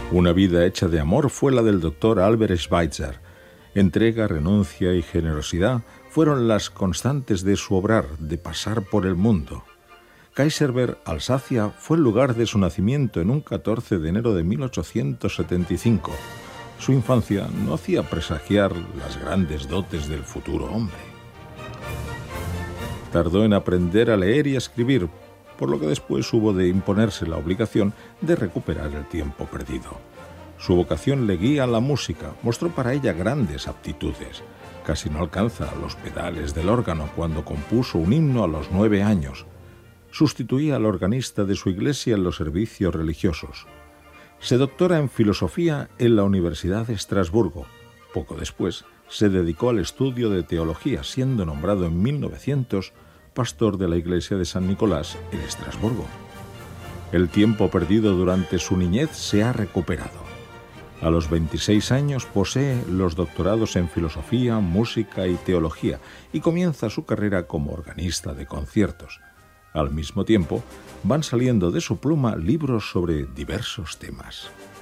Una vida hecha de amor fue la del doctor Albert Schweitzer. Entrega, renuncia y generosidad fueron las constantes de su obrar, de pasar por el mundo. Kaiserberg, Alsacia, fue el lugar de su nacimiento en un 14 de enero de 1875. Su infancia no hacía presagiar las grandes dotes del futuro hombre. Tardó en aprender a leer y a escribir, por lo que después hubo de imponerse la obligación de recuperar el tiempo perdido. Su vocación le guía a la música, mostró para ella grandes aptitudes. Casi no alcanza los pedales del órgano cuando compuso un himno a los 9 años. Sustituía al organista de su iglesia en los servicios religiosos. Se doctora en filosofía en la Universidad de Estrasburgo. Poco después se dedicó al estudio de teología, siendo nombrado en 1900 pastor de la iglesia de San Nicolás en Estrasburgo. El tiempo perdido durante su niñez se ha recuperado. A los 26 años posee los doctorados en filosofía, música y teología y comienza su carrera como organista de conciertos. Al mismo tiempo, van saliendo de su pluma libros sobre diversos temas.